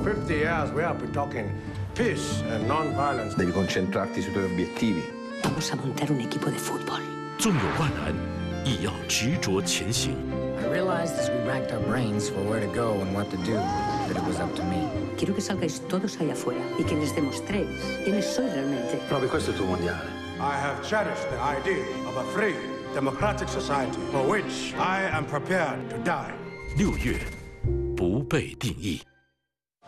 50 years we have been talking peace and non-violence. Devi concentrarti sui tuoi obiettivi. Vamos a montar un equipo de fútbol. 纵有万难，亦要执着前行。 I realized as we racked our brains for where to go and what to do, that it was up to me. Quiero que salgáis todos ahí afuera y que les demostréis quiénes sois realmente. Proprio questo è il tuo mondiale. I have cherished the idea of a free, democratic society for which I am prepared to die. 6月，不被定义。